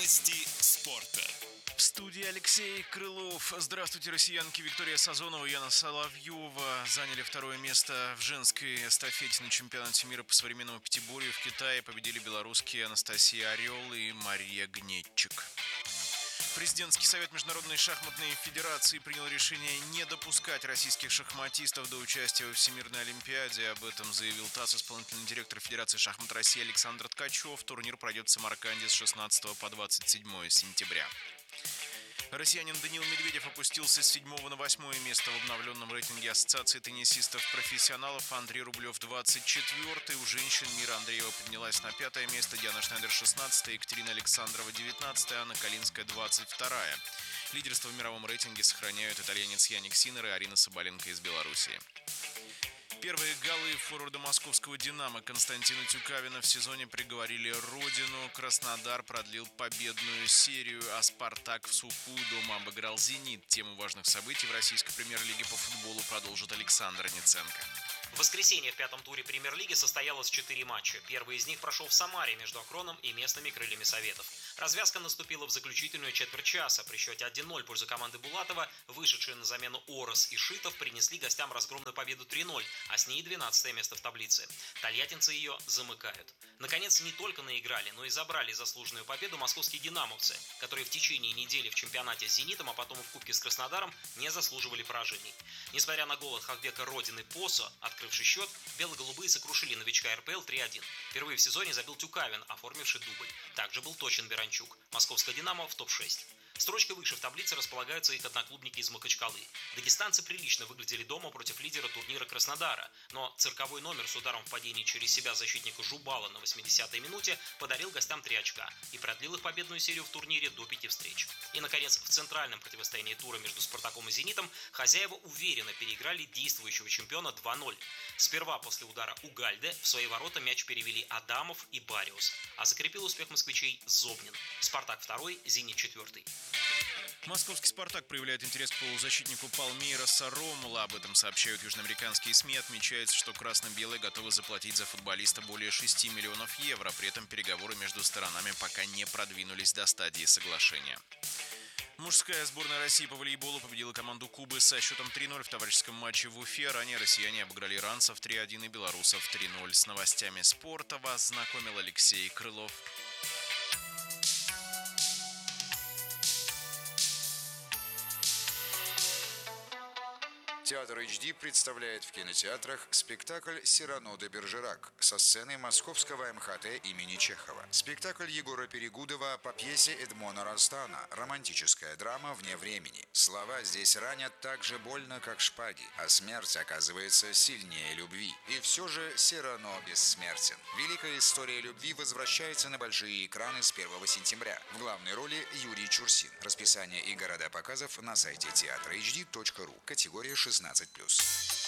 Новости спорта. В студии Алексей Крылов. Здравствуйте, россиянки. Виктория Сазонова и Яна Соловьева заняли второе место в женской эстафете на чемпионате мира по современному пятиборью в Китае. Победили белорусские Анастасия Орел и Мария Гнетчик. Президентский совет Международной шахматной федерации принял решение не допускать российских шахматистов до участия во Всемирной олимпиаде. Об этом заявил ТАСС исполнительный директор Федерации шахмат России Александр Ткачев. Турнир пройдет в Самарканде с 16 по 27 сентября. Россиянин Даниил Медведев опустился с 7 на 8 место в обновленном рейтинге Ассоциации теннисистов-профессионалов. Андрей Рублев 24-й. У женщин Мира Андреева поднялась на 5 место. Диана Шнайдер 16-я. Екатерина Александрова 19-я. Анна Калинская 22-я. Лидерство в мировом рейтинге сохраняют итальянец Яник Синнер и Арина Соболенко из Белоруссии. Первые голы форварда московского «Динамо» Константина Тюкавина в сезоне приговорили родину. Краснодар продлил победную серию, а «Спартак» в сухую дома обыграл «Зенит». Тему важных событий в российской премьер-лиге по футболу продолжит Александр Ниценко. В воскресенье в пятом туре премьер-лиги состоялось 4 матча. Первый из них прошел в Самаре между «Акроном» и местными крыльями Советов. Развязка наступила в заключительную четверть часа. При счете 1-0 в пользу команды Булатова вышедшие на замену Орос и Шитов принесли гостям разгромную победу 3-0, а с ней 12 место в таблице. Тольяттинцы ее замыкают. Наконец, не только наиграли, но и забрали заслуженную победу московские «Динамовцы», которые в течение недели в чемпионате с «Зенитом», а потом и в Кубке с Краснодаром не заслуживали поражений. Несмотря на гол от хавбека Родины Посо, открывший счет, бело-голубые сокрушили новичка РПЛ 3-1. Впервые в сезоне забил Тюкавин, оформивший дубль. Также был точен Беранчук. Московская «Динамо» в топ-6. Строчкой выше в таблице располагаются их одноклубники из Махачкалы. Дагестанцы прилично выглядели дома против лидера турнира Краснодара, но цирковой номер с ударом в падении через себя защитника Жубала на 80-й минуте подарил гостям 3 очка и продлил их победную серию в турнире до 5 встреч. И, наконец, в центральном противостоянии тура между «Спартаком» и «Зенитом» хозяева уверенно переиграли действующего чемпиона 2-0. Сперва после удара Угальде в свои ворота мяч перевели Адамов и Бариус, а закрепил успех москвичей Зобнин. «Спартак» 2-й, «Зенит» 4-й. Московский «Спартак» проявляет интерес к полузащитнику Палмейраса Ромула. Об этом сообщают южноамериканские СМИ. Отмечается, что красно-белые готовы заплатить за футболиста более 6 миллионов евро. При этом переговоры между сторонами пока не продвинулись до стадии соглашения. Мужская сборная России по волейболу победила команду Кубы со счетом 3-0 в товарищеском матче в Уфе. Ранее россияне обыграли иранцев 3-1 и белорусов 3-0. С новостями спорта вас знакомил Алексей Крылов. Театр HD представляет в кинотеатрах спектакль «Сирано де Бержерак» со сцены Московского МХТ имени Чехова. Спектакль Егора Перегудова по пьесе Эдмона Растана «Романтическая драма вне времени». Слова здесь ранят так же больно, как шпаги, а смерть оказывается сильнее любви. И все же Сирано бессмертен. Великая история любви возвращается на большие экраны с 1 сентября. В главной роли Юрий Чурсин. Расписание и города показов на сайте театрahd.ru. Категория 16+.